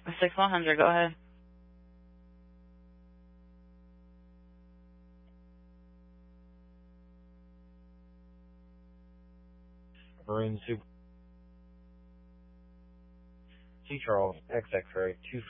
6100, go ahead. Marine Super. C. Charles, X X-ray, 2